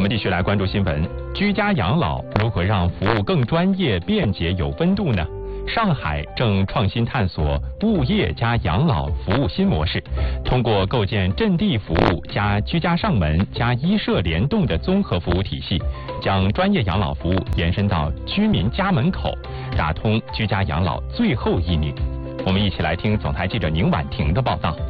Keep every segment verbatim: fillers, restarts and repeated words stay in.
们继续来关注新闻：居家养老如何让服务更专业、便捷、有温度呢？上海正创新探索物业加养老服务新模式，通过构建阵地服务加居家上门加医社联动的综合服务体系，将专业养老服务延伸到居民家门口，打通居家养老最后一拧。我们一起来听总台记者宁婉婷的报道。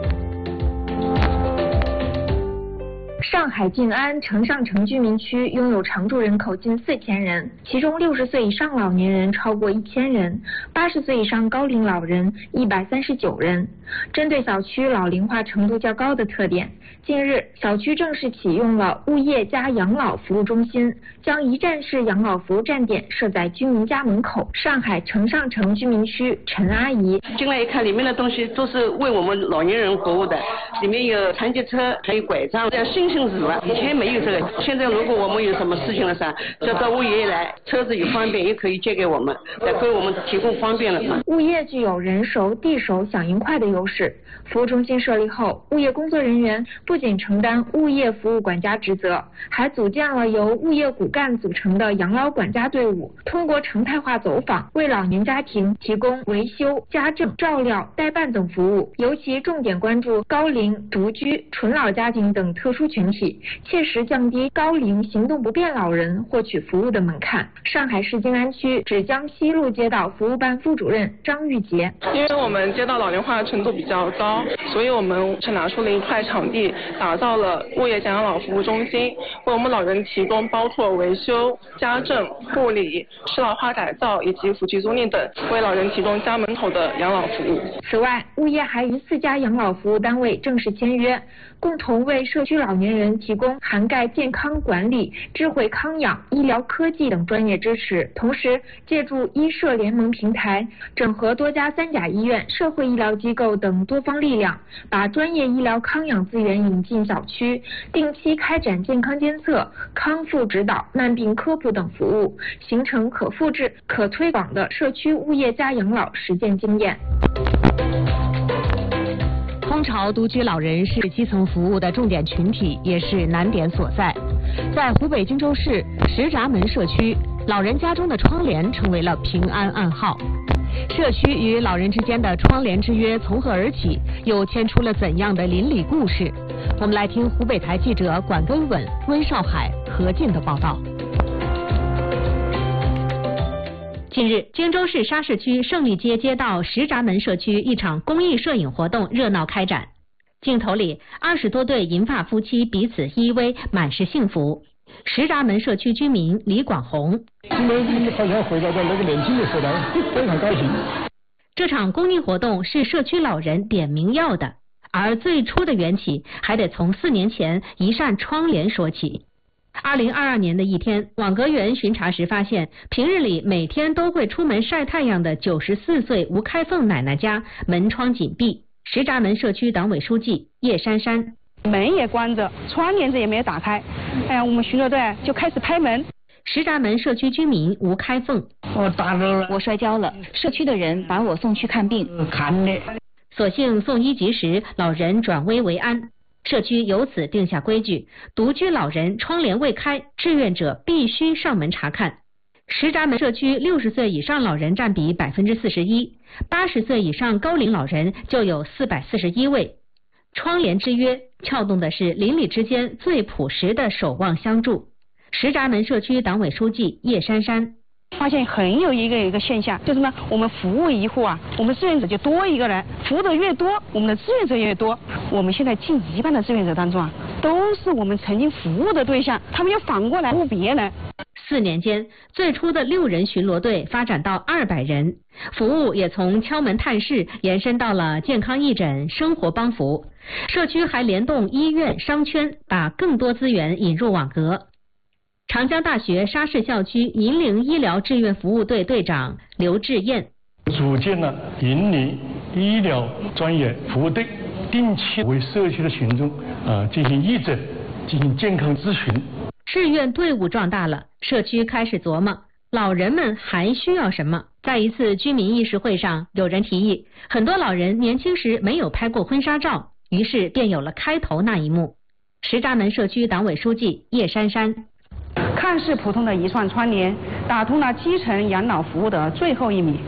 上海静安城上城居民区拥有常住人口近四千人，其中六十岁以上老年人超过一千人，八十岁以上高龄老人一百三十九人。针对小区老龄化程度较高的特点，近日小区正式启用了物业加养老服务中心，将一站式养老服务站点设在居民家门口。上海城上城居民区陈阿姨进来一看，里面的东西都是为我们老年人服务的，里面有残疾车，还有拐杖，这样新生子了。以前没有这个，现在如果我们有什么事情了噻，就到物业来，车子也方便，也可以借给我们，来给我们提供方便了嘛。 物业具有人熟、地熟、响应快的优势。服务中心设立后，物业工作人员不仅承担物业服务管家职责，还组建了由物业骨干组成的养老管家队伍，通过常态化走访，为老年家庭提供维修、家政、照料、代办等服务，尤其重点关注高龄、独居、纯老家庭等特殊群体，切实降低高龄行动不便老人获取服务的门槛。上海市静安区芷江西路街道服务办副主任张玉杰： 因为我们街道老龄化程度比较高，所以我们是拿出了一块场地，打造了物业加养老服务中心，为我们老人提供包括维修、家政、护理、适老化改造以及辅具租赁等，为老人提供家门口的养老服务。 此外，物业还与四家养老服务单位正式签约，共同为社区老年人提供涵盖健康管理、智慧康养、医疗科技等专业支持，同时借助医社联盟平台，整合多家三甲医院、社会医疗机构等多方力量，把专业医疗康养资源引进小区，定期开展健康监测、康复指导、慢病科普等服务，形成可复制、可推广的社区物业加养老实践经验。 通巢独居老人是基层服务的重点群体，也是难点所在。在湖北荆州市石闸门社区，老人家中的窗帘成为了平安暗号。社区与老人之间的窗帘之约从何而起，又牵出了怎样的邻里故事？我们来听湖北台记者管根稳、温少海、何静的报道。近日，荆州市沙市区胜利街街道石闸门社区一场公益摄影活动热闹开展。镜头里，二十多对银发夫妻彼此依偎，满是幸福。石闸门社区居民李广红： 今天好像回到了那个年轻的时代，非常高兴。 这场公益活动是社区老人点名要的，而最初的缘起还得从四年前一扇窗帘说起。二零二二年的一天，网格员巡查时发现，平日里每天都会出门晒太阳的九十四岁吴开凤奶奶家门窗紧闭。石闸门社区党委书记叶珊珊： 门也关着，窗帘子也没有打开，哎呀，我们巡逻队就开始拍门。 石闸门社区居民吴开凤： 我打着了，我摔跤了，社区的人把我送去看病， 看的。 所幸送医及时，老人转危为安。社区由此定下规矩，独居老人窗帘未开，志愿者必须上门查看。石闸门社区六十岁以上老人占比百分之四十一，八十岁以上高龄老人就有四百四十一位。窗帘之约撬动的是邻里之间最朴实的守望相助。石闸门社区党委书记叶珊珊： 发现很有一个一个现象，就是呢，我们服务一户啊，我们志愿者就多一个人，服务的越多，我们的志愿者越多。我们现在近一半的志愿者当中啊，都是我们曾经服务的对象，他们又反过来服务别人。 四年间，最初的六人巡逻队发展到二百人，服务也从敲门探视延伸到了健康义诊、生活帮扶。社区还联动医院、商圈，把更多资源引入网格。长江大学沙市校区银陵医疗志愿服务队队长刘志燕： 组建了银陵医疗专业服务队，定期为社区的群众呃进行义诊，进行健康咨询。 志愿队伍壮大了，社区开始琢磨老人们还需要什么。在一次居民议事会上，有人提议，很多老人年轻时没有拍过婚纱照，于是便有了开头那一幕。 石闸门社区党委书记叶珊珊。 看似普通的一串窗帘，打通了基层养老服务的最后一米。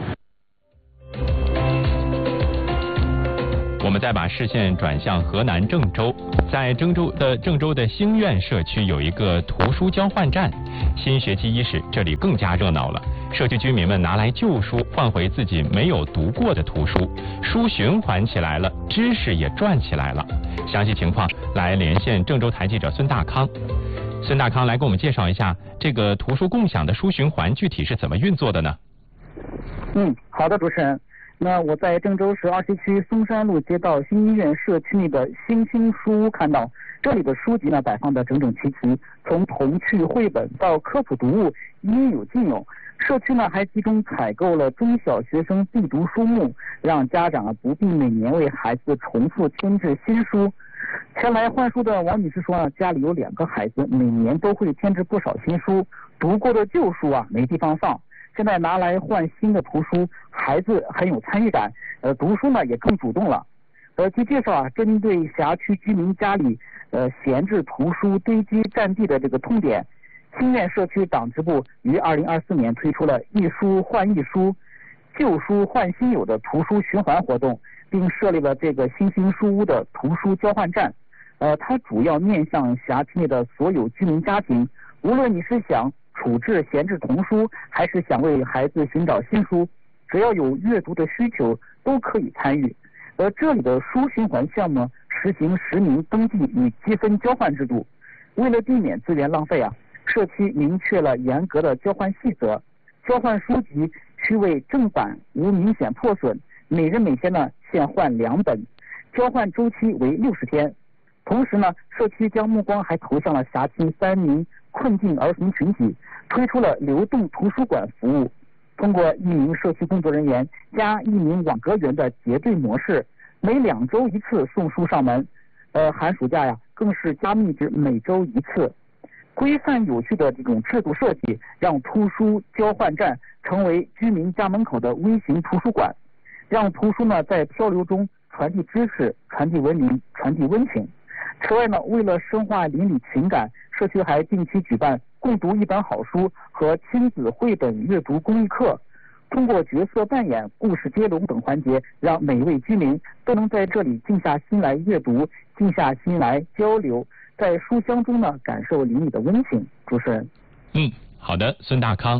我们再把视线转向河南郑州，在郑州的郑州的兴苑社区有一个图书交换站。新学期伊始，这里更加热闹了。社区居民们拿来旧书换回自己没有读过的图书，书循环起来了，知识也转起来了。详细情况来连线郑州台记者孙大康。孙大康来给我们介绍一下这个图书共享的书循环具体是怎么运作的呢？ 嗯，好的，主持人。那我在郑州市二西区松山路街道新医院社区内的新兴书屋看到，这里的书籍呢摆放得整整齐齐，从童趣绘本到科普读物，应有尽有。社区呢还集中采购了中小学生必读书目，让家长啊不必每年为孩子重复添置新书。前来换书的王女士说啊，家里有两个孩子，每年都会添置不少新书，读过的旧书啊没地方放。现在拿来换新的图书，孩子很有参与感，呃，读书呢也更主动了。呃，据介绍啊，针对辖区居民家里呃闲置图书堆积占地的这个痛点，兴苑社区党支部于二零二四年推出了一书换一书、旧书换新有的图书循环活动，并设立了这个新兴书屋的图书交换站。呃，它主要面向辖区内的所有居民家庭，无论你是想处置闲置童书，还是想为孩子寻找新书，只要有阅读的需求都可以参与。而这里的书循环项目实行实名登记与积分交换制度。为了避免资源浪费啊，社区明确了严格的交换细则。交换书籍需为正版，无明显破损，每人每天呢限换两本，交换周期为六十天。同时呢，社区将目光还投向了辖区三名困境儿童群体，推出了流动图书馆服务。通过一名社区工作人员加一名网格员的结对模式，每两周一次送书上门。呃，寒暑假呀，更是加密至每周一次。规范有序的这种制度设计，让图书交换站成为居民家门口的微型图书馆，让图书呢在漂流中传递知识、传递文明、传递温情。此外呢，为了深化邻里情感，社区还定期举办共读一本好书和亲子绘本阅读公益课，通过角色扮演、故事接龙等环节，让每位居民都能在这里静下心来阅读，静下心来交流，在书香中呢感受邻里的温情。主持人， 嗯，好的，孙大康。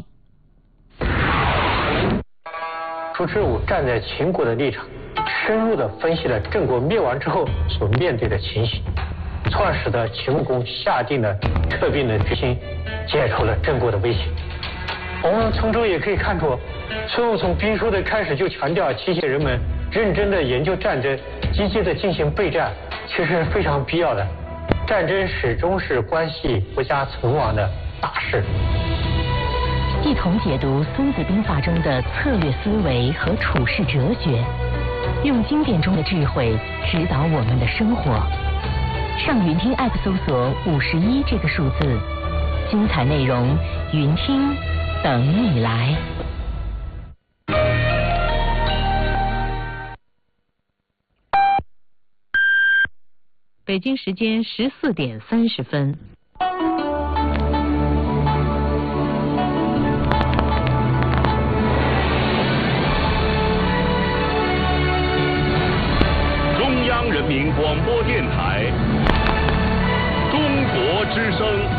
朱之武站在秦国的立场，深入地分析了郑国灭亡之后所面对的情形，从而使得秦穆公下定了撤兵的决心，解除了郑国的威胁。我们从中也可以看出，孙武从兵书的开始就强调提醒人们认真的研究战争，积极的进行备战，其实是非常必要的。战争始终是关系国家存亡的大事。 一同解读《孙子兵法》中的策略思维和处世哲学，用经典中的智慧指导我们的生活。上云听 App 搜索五十一这个数字，精彩内容云听等你来。 北京时间十四点三十分。 中央人民广播电台，中国之声。